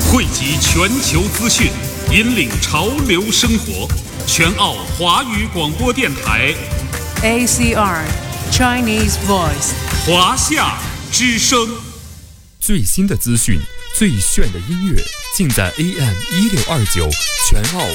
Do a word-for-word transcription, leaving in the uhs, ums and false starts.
汇集全球资讯，引领潮流生活。全澳华语广播电台 A C R Chinese Voice 华夏之声。 最新的资讯，最炫的音乐，尽在 A M 一六二九全澳